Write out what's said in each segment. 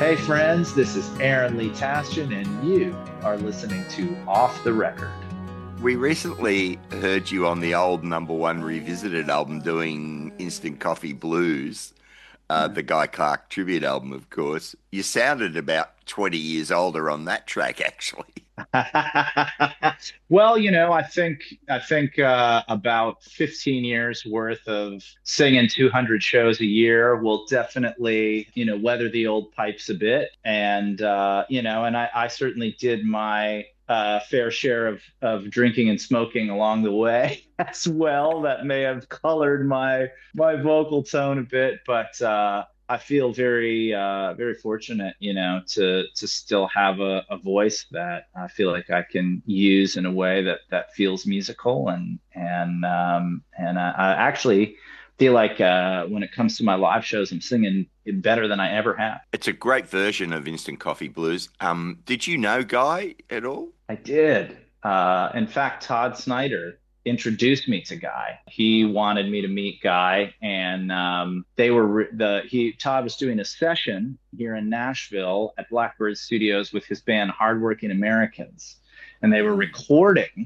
Hey friends, this is Aaron Lee Tasjan, and you are listening to Off the Record. We recently heard you on the old number one revisited album doing Instant Coffee Blues, the Guy Clark tribute album, of course. You sounded about 20 years older on that track, actually. Well, I think about 15 years worth of singing 200 shows a year will definitely, weather the old pipes a bit. And I certainly did my fair share of drinking and smoking along the way as well. That may have colored my vocal tone a bit, but I feel very fortunate, to still have a voice that I feel like I can use in a way that feels musical, and I actually feel like when it comes to my live shows, I'm singing it better than I ever have. It's a great version of Instant Coffee Blues. Did you know Guy at all? I did. In fact, Todd Snyder introduced me to Guy. He wanted me to meet Guy, and they were Todd was doing a session here in Nashville at Blackbird Studios with his band Hardworking Americans, and they were recording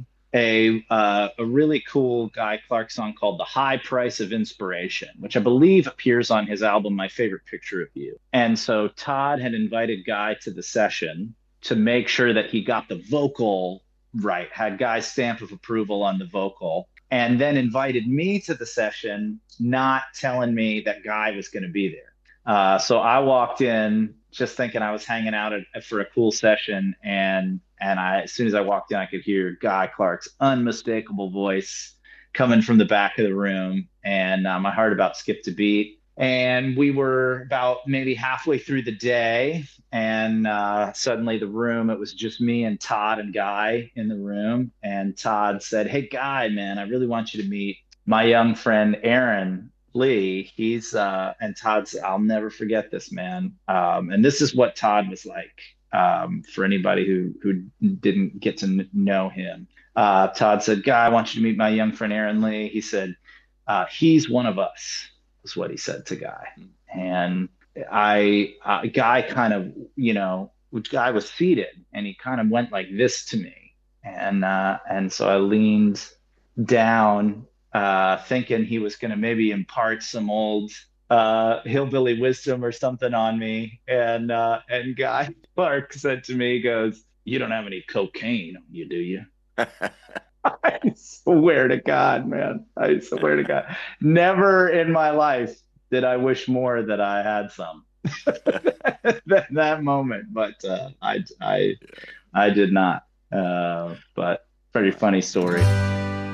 a really cool Guy Clark song called "The High Price of Inspiration," which I believe appears on his album "My Favorite Picture of You." And so Todd had invited Guy to the session to make sure that he got the vocal right, had Guy's stamp of approval on the vocal, and then invited me to the session, not telling me that Guy was going to be there. So I walked in just thinking I was hanging out for a cool session, and as soon as I walked in, I could hear Guy Clark's unmistakable voice coming from the back of the room, and my heart about skipped a beat. And we were about maybe halfway through the day, and suddenly it was just me and Todd and Guy in the room. And Todd said, "Hey, Guy, man, I really want you to meet my young friend, Aaron Lee." And Todd said, "I'll never forget this, man." And this is what Todd was like, for anybody who didn't get to know him. Todd said, "Guy, I want you to meet my young friend, Aaron Lee." He said, "He's one of us," was what he said to Guy. And Guy kind of, which Guy was seated, and he kind of went like this to me. And so I leaned down, thinking he was going to maybe impart some old hillbilly wisdom or something on me. And Guy Clark said to me, he goes, "You don't have any cocaine on you, do you?" I swear to God, man. I swear to God. Never in my life did I wish more that I had some that moment, but I did not. But pretty funny story.